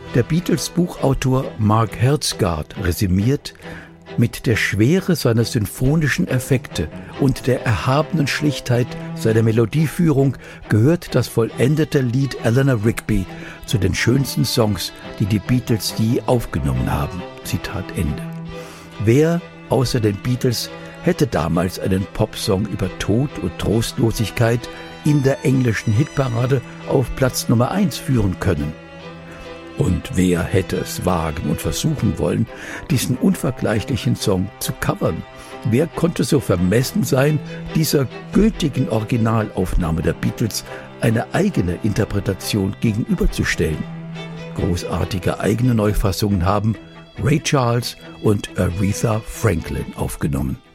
Der Beatles-Buchautor Mark Hertsgaard resümiert: Mit der Schwere seiner symphonischen Effekte und der erhabenen Schlichtheit seiner Melodieführung gehört das vollendete Lied Eleanor Rigby zu den schönsten Songs, die die Beatles je aufgenommen haben. Zitat Ende. Wer außer den Beatles hätte damals einen Popsong über Tod und Trostlosigkeit in der englischen Hitparade auf Platz Nummer 1 führen können? Und wer hätte es wagen und versuchen wollen, diesen unvergleichlichen Song zu covern? Wer konnte so vermessen sein, dieser gültigen Originalaufnahme der Beatles eine eigene Interpretation gegenüberzustellen? Großartige eigene Neufassungen haben Ray Charles und Aretha Franklin aufgenommen.